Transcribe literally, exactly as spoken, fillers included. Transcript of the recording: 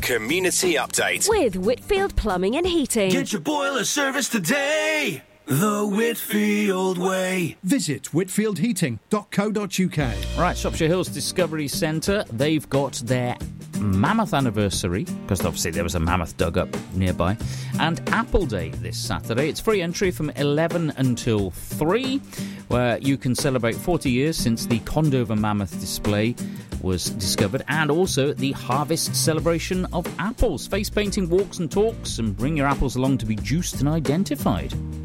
Community Update with Whitfield Plumbing and Heating. Get your boiler service today. The Whitfield way. Visit whitfield heating dot co dot uk. Right, Shropshire Hills Discovery Centre, they've got their mammoth anniversary, because obviously there was a mammoth dug up nearby, and Apple Day this Saturday. It's free entry from eleven until three, where you can celebrate forty years since the Condover mammoth display was discovered, and also the harvest celebration of apples. Face painting, walks and talks, and bring your apples along to be juiced and identified.